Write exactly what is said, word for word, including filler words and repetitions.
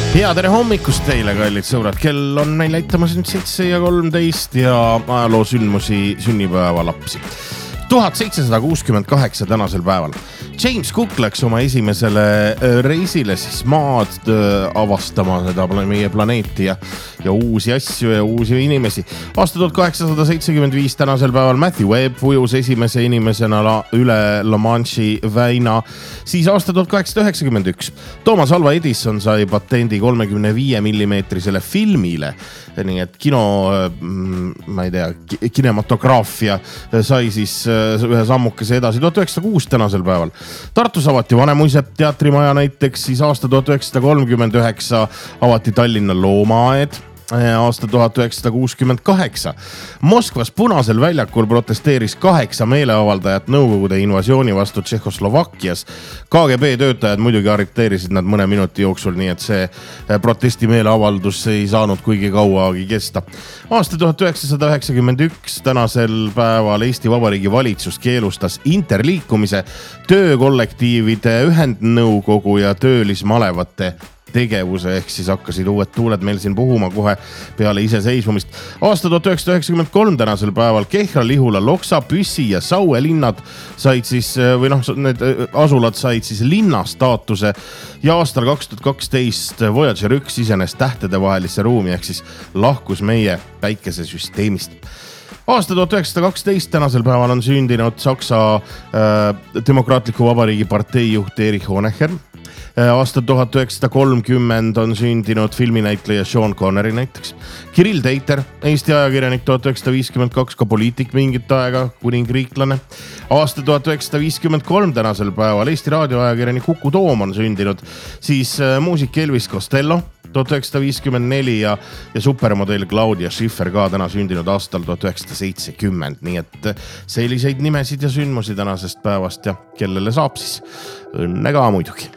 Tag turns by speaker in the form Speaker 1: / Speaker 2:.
Speaker 1: Ja tere hommikust teile, kallid sõbrad. Kell on meil näitamas nüüd seitse ja kolmteist ja ajaloo sündmusi sünnipäeva lapsi. tuhat seitsesada kuuskümmend kaheksa tänasel päeval. James Cook läks oma esimesele reisile siis maad avastama seda meie planeeti ja, ja uusi asju ja uusi inimesi. Aasta tuhat kaheksasada seitsekümmend viis tänasel päeval Matthew Webb ujus esimese inimesena la, üle La Manche'i väina. Siis aasta tuhat kaheksasada üheksakümmend üks. Thomas Alva Edison sai patendi kolmekümne viie millimeetrisele filmile. Nii et kino, ma ei tea, kinematograafia sai siis ühe sammukese edasi. tuhat üheksasada kuus tänasel päeval. Tartus avati Vanemuise teatrimaja näiteks, siis aasta tuhat üheksasada kolmkümmend üheksa avati Tallinna loomaaed. Aasta tuhat üheksasada kuuskümmend kaheksa. Moskvas Punasel väljakul protesteeris kaheksa meeleavaldajat Nõukogude invasiooni vastu Tšehhoslovakkias. K G B töötajad muidugi arreteerisid nad mõne minuti jooksul, nii et see protesti meeleavaldus ei saanud kuigi kauaagi kesta. Aasta tuhat üheksasada üheksakümmend üks tänasel päeval Eesti Vabariigi valitsus keelustas interliikumise, töökollektiivide ühendnõukogu ja töölismalevate tegevuse, ehk siis hakkasid uued tuuled meil siin puhuma kohe peale iseseisvumist. Aasta tuhat üheksasada üheksakümmend kolm tänasel päeval Kehra, Lihula, Loksa, Püssi ja Saue linnad said siis, või noh, need asulad said siis linna staatuse ja aastal kaks tuhat kaksteist Voyager üks sisenes tähtede vahelisse ruumi, ehk siis lahkus meie päikesesüsteemist. Aasta tuhat üheksasada kaksteist tänasel päeval on sündinud Saksa äh, Demokraatliku Vabariigi partei juht Erich Honecker. Aasta tuhat üheksasada kolmkümmend on sündinud filminäitleja Sean Connery näiteks. Kirill Teiter, Eesti ajakirjanik tuhat üheksasada viiskümmend kaks, ka poliitik mingit aega, kuningriiklane. Aasta tuhat üheksasada viiskümmend kolm tänasel päeval Eesti raadioajakirjanik Uku Toom on sündinud. Siis muusik Elvis Costello tuhat üheksasada viiskümmend neli ja, ja supermodell Claudia Schiffer ka täna sündinud aastal tuhat üheksasada seitsekümmend. Nii et selliseid nimesid ja sündmusi tänasest päevast ja kellele saab siis õnne ka muidugi.